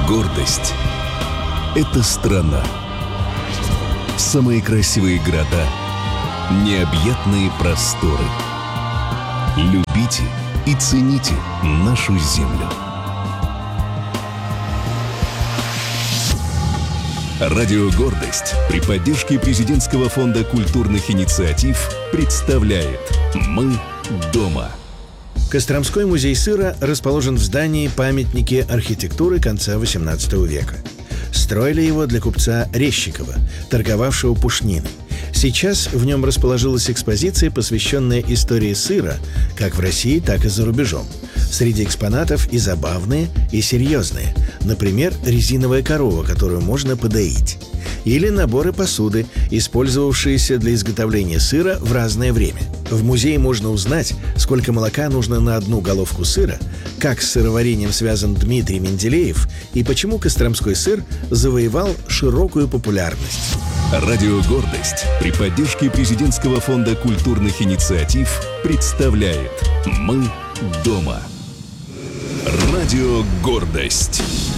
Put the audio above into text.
Гордость — это страна. Самые красивые города, необъятные просторы. Любите и цените нашу землю. Радио «Гордость» при поддержке Президентского фонда культурных инициатив представляет «Мы дома». Костромской музей сыра расположен в здании памятники архитектуры конца XVIII века. Строили его для купца Резчикова, торговавшего пушниной. Сейчас в нем расположилась экспозиция, посвященная истории сыра как в России, так и за рубежом. Среди экспонатов и забавные, и серьезные. Например, резиновая корова, которую можно подоить. Или наборы посуды, использовавшиеся для изготовления сыра в разное время. В музее можно узнать, сколько молока нужно на одну головку сыра, как с сыроварением связан Дмитрий Менделеев и почему костромской сыр завоевал широкую популярность. Радио «Гордость» при поддержке Президентского фонда культурных инициатив представляет «Мы дома». Радио «Гордость».